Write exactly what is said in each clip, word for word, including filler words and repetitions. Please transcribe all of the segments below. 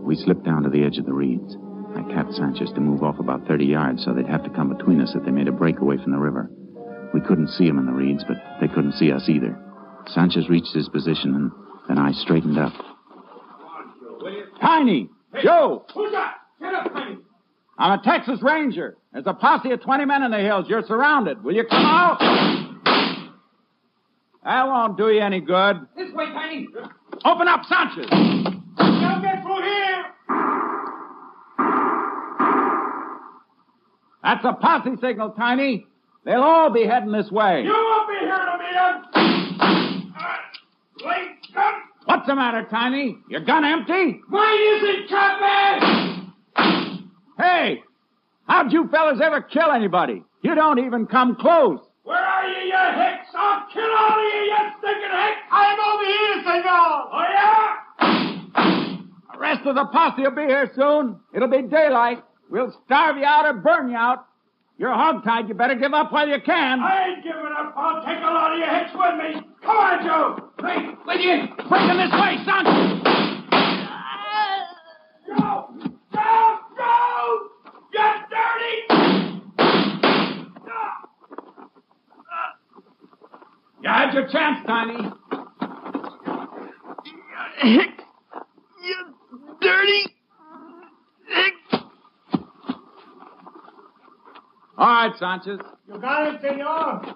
We slipped down to the edge of the reeds. I tapped Sanchez to move off about thirty yards so they'd have to come between us if they made a break away from the river. We couldn't see them in the reeds, but they couldn't see us either. Sanchez reached his position, and then I straightened up. Tiny! Hey, Joe! Who's that? Get up, Tiny! I'm a Texas Ranger. There's a posse of twenty men in the hills. You're surrounded. Will you come out? That won't do you any good. This way, Tiny. Open up, Sanchez. Don't get through here. That's a posse signal, Tiny. They'll all be heading this way. You won't be here to meet us. Uh, Late gun. What's the matter, Tiny? Your gun empty? Mine isn't, Captain. Hey, how'd you fellas ever kill anybody? You don't even come close. Where are you, you hicks? I'll kill all of you, you stinking hicks. I'm over here, senor. Oh, yeah? The rest of the posse will be here soon. It'll be daylight. We'll starve you out or burn you out. You're hogtied. You better give up while you can. I ain't giving up. I'll take a lot of you hicks with me. Come on, Joe. Hey, will you? Bring them this way, son. Joe! Joe! Joe! You dirty! You had your chance, Tiny. Hick! You dirty! Hick! All right, Sanchez. You got it, senor.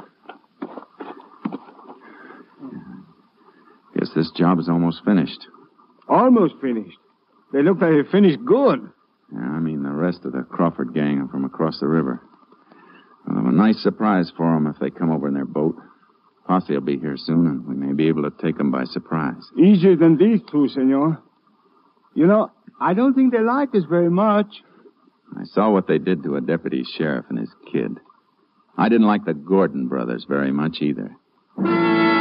Guess this job is almost finished. Almost finished. They look like they finished good. Yeah, I mean, the rest of the Crawford gang are from across the river. We'll have a nice surprise for them if they come over in their boat. Posse will be here soon, and we may be able to take them by surprise. Easier than these two, senor. You know, I don't think they like us very much. I saw what they did to a deputy sheriff and his kid. I didn't like the Gordon brothers very much either.